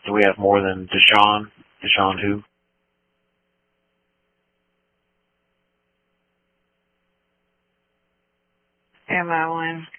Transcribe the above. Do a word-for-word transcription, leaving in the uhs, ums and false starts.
Do we have more than Deshaun? Deshaun who? M O N.